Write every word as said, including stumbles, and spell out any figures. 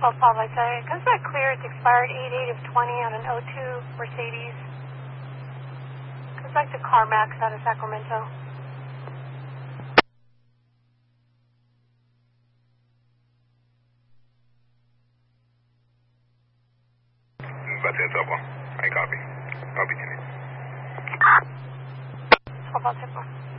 twelve Paul, I say. Comes back clear. It's expired eight eight of twenty on an oh two Mercedes. Comes back to CarMax out of Sacramento. About ten twelve Paul. I copy. I'll be in it. twelve Paul, ten Paul.